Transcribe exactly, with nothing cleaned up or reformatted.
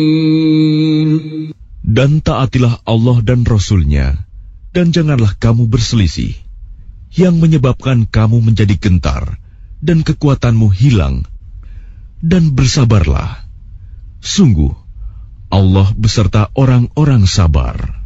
Dan taatilah Allah dan Rasul-Nya, dan janganlah kamu berselisih, yang menyebabkan kamu menjadi gentar, dan kekuatanmu hilang. Dan bersabarlah, sungguh Allah beserta orang-orang sabar.